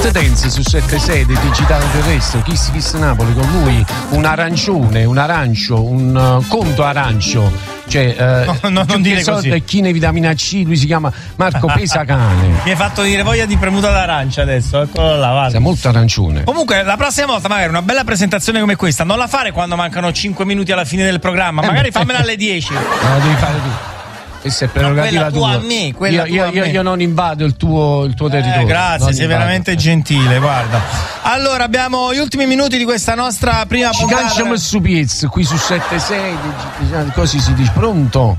What Dance su 7 digitale terrestre, Kiss Napoli, con lui un arancione, un arancio, un conto arancio, cioè non dire così. E chine vitamina C, lui si chiama Marco Pesacane. Mi hai fatto dire voglia di premuta d'arancia adesso, eccolo là, guarda. Sei molto arancione. Comunque la prossima volta magari una bella presentazione come questa non la fare quando mancano 5 minuti alla fine del programma, magari fammela alle 10. No, devi fare tu. Questa è prerogativa tua. Io non invado il tuo territorio. Grazie, sei veramente gentile, guarda. Allora, abbiamo gli ultimi minuti di questa nostra prima puntata. Ci canciamo su Piez, qui su 7-6, così si dice. Pronto?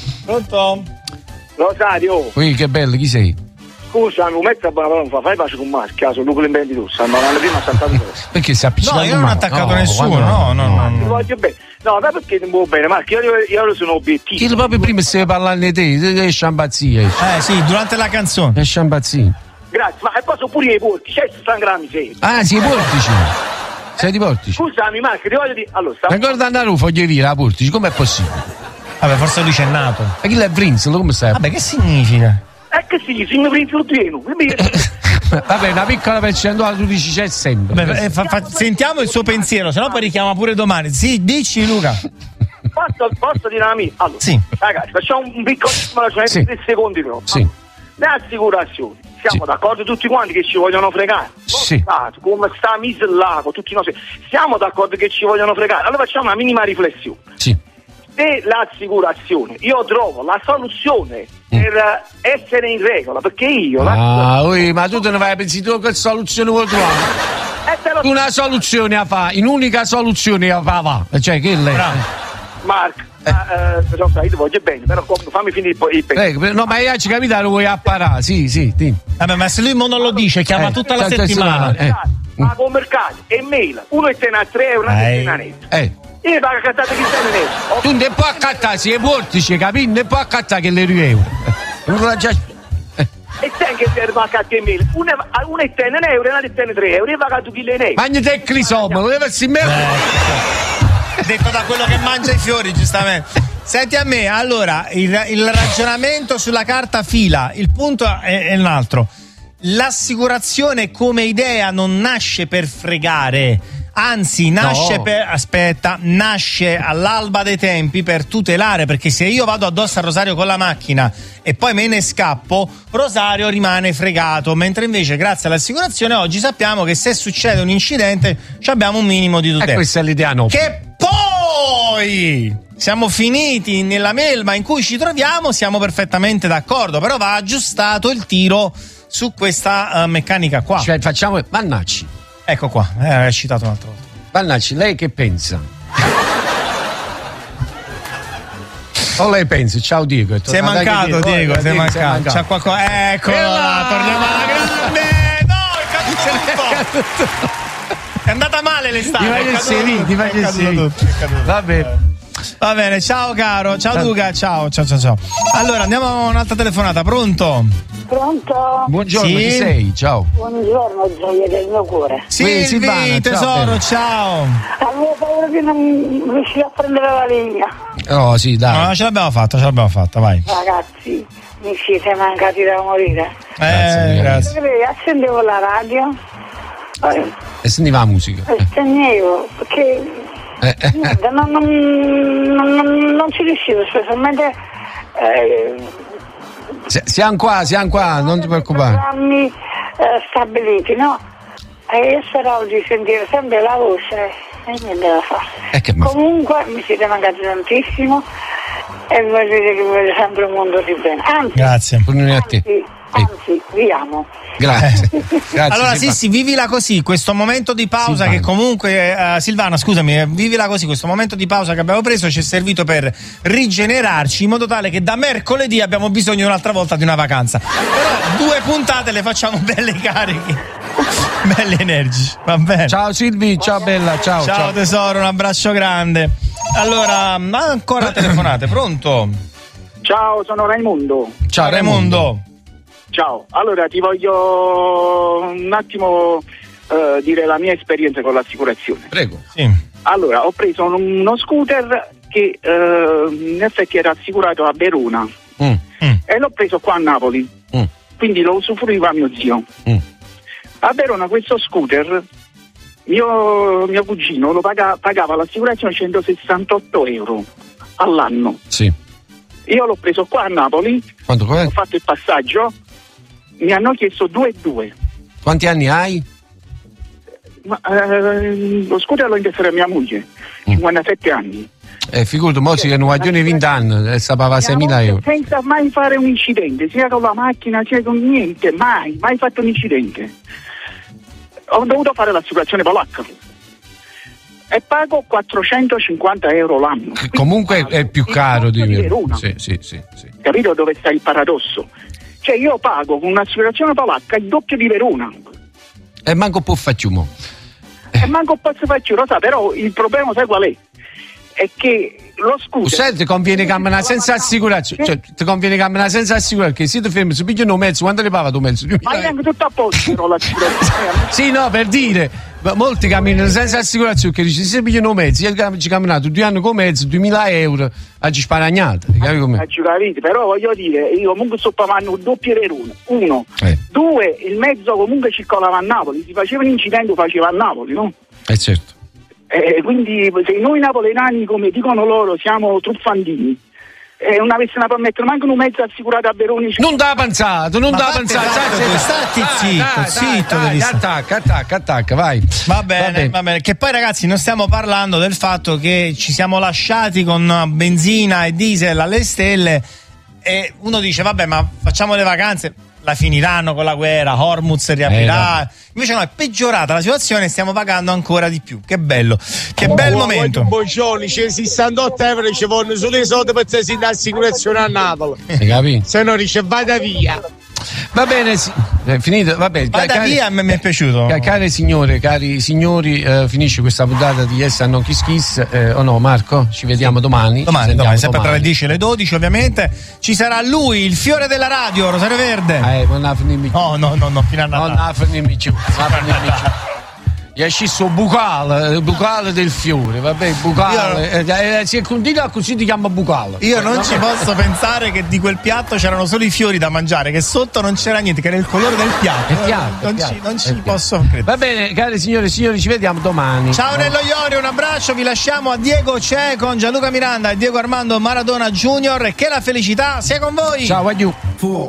Rosario. Qui, che bello, chi sei? Scusami, un mezzo buona parola non fa, fai pace con Marchi, sono nucleo imprenditore, stanno alla prima saltato questo. Perché si appiccica? No, io non ho attaccato nessuno, no. Ti voglio bene. No, ma perché non vuoi bene, Marchi? Io sono obiettivo. Chi proprio prima stai parlando di te, sciambazzia. Sì, durante la canzone. È sciambazzia. Grazie, ma e poi sono pure i porti, c'è San Grammi sei. Ah, sei portici. Sei di Portici. Scusami, Marchi, ti voglio dire. Allora, ricorda andare a voglio dire a Portici, com'è possibile? Vabbè, forse lui c'è nato. Ma chi l'è Brinzolo, come stai? Vabbè, che significa? Che sì, signor Brinzolo pieno. Vabbè, una piccola percentuale tu dici c'è sempre. Beh, sentiamo il suo pensiero, sennò poi richiama pure domani. Sì, dici Luca. Posso dire la mia? Allora, sì. Ragazzi, facciamo un piccolissimo ragionamento di 3 secondi però. Sì. Le assicurazioni, siamo d'accordo tutti quanti che ci vogliono fregare? Sì. Come sta misellato, tutti i nostri. Siamo d'accordo che ci vogliono fregare? Allora facciamo una minima riflessione. Sì. Dell'assicurazione io trovo la soluzione per essere in regola, perché io ma tu te ne vai a pensare tu che soluzione vuoi trovare? Una soluzione a fa, in unica soluzione a fa, cioè che lei Marco, io ti voglio bene, però fammi finire il pezzo. No, ma io ci capita lo vuoi apparare, sì. Vabbè, ma se lui non lo dice, chiama tutta la settimana. Pago mercato e mail, uno è a 3 euro, uno è a netto. Io pago accattate che stai nero. Tu non puoi accattare, si è portici, capito? Non puoi accattare che le €. E sai che serve a cattare mail? Uno è 10 euro e uno è 3 euro. Io pago tu chili neri. Magni te crisoma, voleva essere detto da quello che mangia i fiori, giustamente. Senti a me, allora, il ragionamento sulla carta fila, il punto è un altro. L'assicurazione come idea non nasce per fregare, anzi nasce nasce all'alba dei tempi per tutelare, perché se io vado addosso a Rosario con la macchina e poi me ne scappo, Rosario rimane fregato, mentre invece grazie all'assicurazione oggi sappiamo che se succede un incidente abbiamo un minimo di tutela. Questa è l'idea, no? Che poi siamo finiti nella melma in cui ci troviamo, siamo perfettamente d'accordo, però va aggiustato il tiro su questa meccanica qua. Cioè facciamo Vannacci. Ecco qua, hai citato un'altra volta. Vannacci, lei che pensa? O lei pensa? Ciao Diego. Sei mancato, Diego, sei mancato. C'è qualcosa. Eccolo là, torniamo alla grande. No, è caduto tutto. È andata male l'estate. Ti faccio Va bene, ciao caro, ciao Luca, ciao. Allora andiamo a un'altra telefonata, pronto? Buongiorno, sì? Chi sei? Ciao. Buongiorno, gioia del mio cuore. Silvi, tesoro, ciao. Avevo paura di non riuscire a prendere la linea. Oh sì, dai. No, ce l'abbiamo fatta, vai. Ragazzi, mi siete mancati da morire. Grazie. Accendevo la radio e sentivo la musica. E spegnevo, perché non ci riuscivo, specialmente siamo qua, non ti preoccupare. Programmi stabiliti, no? E io speravo di sentire sempre la voce e niente da fare. Comunque mi siete mancati tantissimo e voglio dire che voglio sempre un mondo di bene. Grazie. Anzi, vi amo. Grazie. Allora sì, vivila così, questo momento di pausa Silvana. Che comunque Silvana, scusami, vivila così, questo momento di pausa che abbiamo preso ci è servito per rigenerarci in modo tale che da mercoledì abbiamo bisogno un'altra volta di una vacanza. Però 2 puntate le facciamo belle cariche, belli energici, va bene. Ciao Silvi, ciao bella, ciao tesoro, un abbraccio grande. Allora, ancora telefonate, pronto? Ciao, sono Raimondo. Ciao Raimondo. Ciao, allora ti voglio un attimo dire la mia esperienza con l'assicurazione. Prego. Sì. Allora, ho preso uno scooter che in effetti era assicurato a Verona e l'ho preso qua a Napoli, quindi lo usufruiva mio zio. A Verona questo scooter, mio cugino lo pagava l'assicurazione 168 euro all'anno. Sì. Io l'ho preso qua a Napoli, ho fatto il passaggio, mi hanno chiesto 2,2. Quanti anni hai? Lo scooter lo intessera mia moglie, 57 anni. Figurati, mo si hanno guaglione 20 anni, sapeva 6.000 euro. Senza mai fare un incidente, sia con la macchina, sia con niente, mai fatto un incidente. Ho dovuto fare l'assicurazione polacca e pago 450 euro l'anno. Comunque è più caro di Verona. Sì. Capito dove sta il paradosso? Cioè io pago con un'assicurazione polacca il doppio di Verona. E manco può facciamo. E manco posso farci, lo sa, però il problema sai qual è che lo scooter... Sai, ti conviene camminare senza assicurazione, cioè ti conviene camminare senza assicurazione, che se ti fermi, se pigliano un mezzo, quanto le paga tu mezzo? Ma è anche tutto a posto però l'assicurazione. Sì, no, per dire, molti camminano senza assicurazione, che dice se pigliano un mezzo, io ci camminato 2 anni con mezzo, 2.000 euro, oggi sparagnate, capi come? Però voglio dire, io comunque sto pagando un doppio per uno. 2, il mezzo comunque circolava a Napoli, si faceva un incidente, faceva a Napoli, no? Certo. Quindi se noi napoletani, come dicono loro, siamo truffandini, non avessimo da permettere manco un mezzo assicurato a Verona. Non t'ha pensato, Stati zitto. Attacca, vai. Va bene. Che poi ragazzi non stiamo parlando del fatto che ci siamo lasciati con benzina e diesel alle stelle e uno dice vabbè ma facciamo le vacanze, la finiranno con la guerra, Hormuz riaprirà. Invece no, è peggiorata la situazione e stiamo pagando ancora di più. Che bello, che bel momento. Boccioni, c'è 68 euro ci vogliono solo i soldi per essere in assicurazione a Napoli. Hai capito? Se no dice vada via. Va bene, sì. Finito, vabbè. Vada via, mi è piaciuto. Cari signori, finisce questa puntata di Yes and No Kiss Kiss. O no, Marco? Ci vediamo domani. Domani, sempre tra le 10 e le 12, ovviamente. Ci sarà lui, il fiore della radio, Rosario Verde. Non ha finito. No, fino a Natale. Non ha finito. È sceso bucale del fiore, vabbè, bucale. Se continua così ti chiama bucale. Io non ci posso pensare che di quel piatto c'erano solo i fiori da mangiare, che sotto non c'era niente, che era il colore del piatto. Non ci posso credere. Va bene, cari signore e signori, ci vediamo domani. Ciao Nello Iorio, un abbraccio, vi lasciamo a Diego C'è con Gianluca Miranda e Diego Armando Maradona Junior e che la felicità sia con voi. Ciao, adieu.